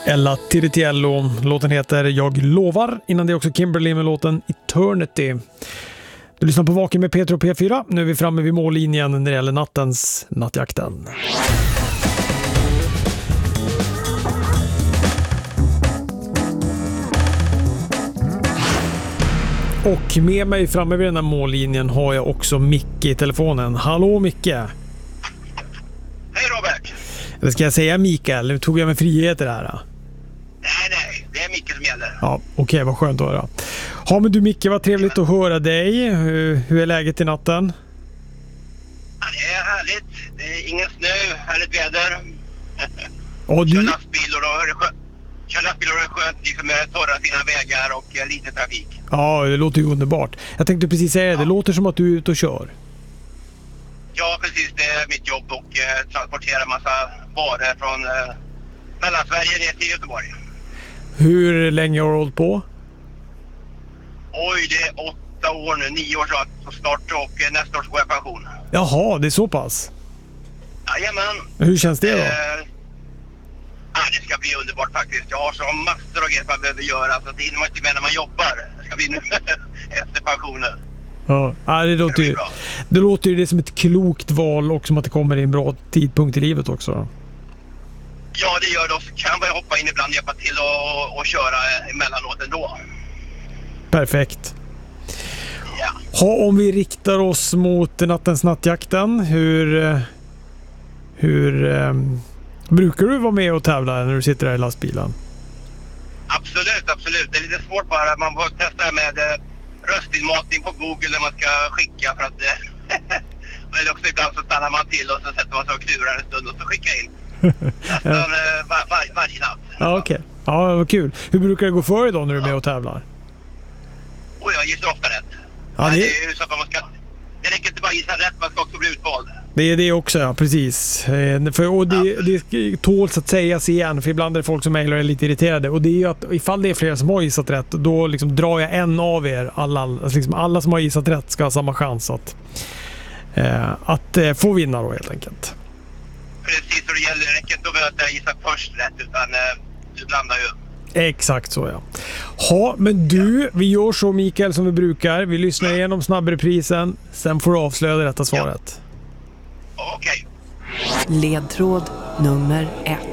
Ella Tiritiello. Låten heter Jag lovar. Innan det också Kimberly med låten Eternity. Du lyssnar på Vaken med Peter och P4. Nu är vi framme vid mållinjen när det gäller nattjakten. Och med mig framme vid den här mållinjen har jag också Micke i telefonen. Hallå Micke! Hej Robert! Eller ska jag säga Mikael? Nu tog jag mig friheter här. Nej, det är Micke som gäller. Ja, okej, vad skönt att höra. Ja, men du Micke, vad trevligt att höra dig. Hur är läget i natten? Ja, det är härligt. Det är ingen snö, härligt väder. Ja, Kör lastbil och det är skönt liksom med torra fina vägar och lite trafik. Ja, det låter ju underbart. Jag tänkte precis säga det låter som att du är ute och kör. Ja, precis. Det är mitt jobb och transportera massa varor från Mellansverige ner till Göteborg. Hur länge har du hållit på? Oj, det är 8 år nu. 9 år snart och nästa år går jag pension. Jaha, det är så pass. Jajamän. Hur känns det då? Det ska bli underbart faktiskt. Jag har så massor av grejer man behöver göra så det hinner man inte med när man jobbar. Det ska bli nu efter pensionen. Ja, det låter ju det som ett klokt val och som att det kommer i en bra tidpunkt i livet också. Ja, det gör det. Och så kan man hoppa in ibland och hjälpa till och köra emellanåt ändå. Perfekt. Ja. Om vi riktar oss mot nattjakten, hur brukar du vara med och tävla när du sitter där i lastbilen? Absolut. Det är lite svårt bara. Man får testa med röstinmatning på Google när man ska skicka för att eller också ibland så stannar man till och så sätter man sig och klurar en stund och så skickar in. Nästan varje natt. Ja, okej. Ja, vad kul. Hur brukar det gå för dig då när du är med och tävlar? Och jag gissar ofta rätt. Ja, det är ju så att det räcker inte bara gissa rätt, man ska också bli utvald. Det är det också, ja, precis. Det tåls att sägas igen, för ibland är det folk som mejlar och är lite irriterade. Och det är ju att ifall det är flera som har gissat rätt, då liksom drar jag en av er. Alla som har gissat rätt ska ha samma chans att få vinna då helt enkelt. Precis, och det räcker inte att gissa först rätt, utan du blandar ju. Exakt så, ja. Men du, vi gör så Mikael som vi brukar. Vi lyssnar igenom snabbreprisen, sen får du avslöja det rätta svaret. Okej. Ledtråd nummer 1.